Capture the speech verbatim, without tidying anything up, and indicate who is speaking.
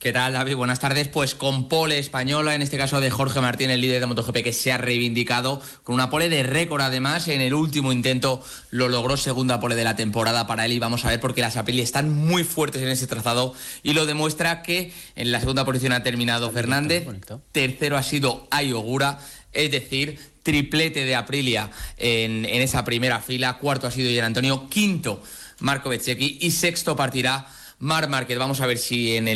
Speaker 1: ¿Qué tal, David? Buenas tardes. Pues con pole española, en este caso de Jorge Martín, el líder de MotoGP, que se ha reivindicado con una pole de récord. Además, en el último intento lo logró, segunda pole de la temporada para él. Y vamos a ver, porque las Aprilia están muy fuertes en ese trazado y lo demuestra que en la segunda posición ha terminado Fernández, tercero ha sido Ai Ogura, es decir, triplete de Aprilia en, en esa primera fila, cuarto ha sido Gian Antonio, quinto Marco Bezzecchi y sexto partirá Marc Márquez. Vamos a ver si en el